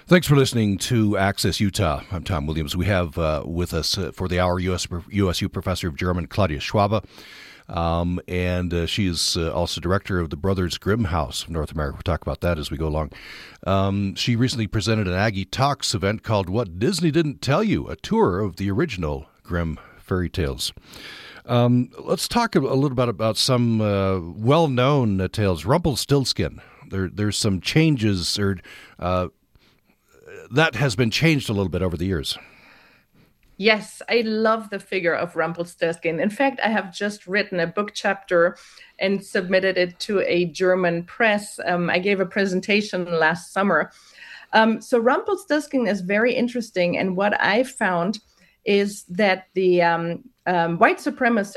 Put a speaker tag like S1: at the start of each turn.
S1: Thanks for listening to Access Utah. I'm Tom Williams. We have with us for the hour USU Professor of German, Claudia Schwabe. And she is also director of the Brothers Grimm House of North America. We'll talk about that as we go along. She recently presented an Aggie Talks event called What Disney Didn't Tell You, a tour of the original Grimm fairy tales. Let's talk a little bit about some well-known tales. Rumpelstiltskin. There's some changes, or that has been changed a little bit over the years.
S2: Yes, I love the figure of Rumpelstiltskin. In fact, I have just written a book chapter and submitted it to a German press. I gave a presentation last summer. So Rumpelstiltskin is very interesting. And what I found is that the white supremacists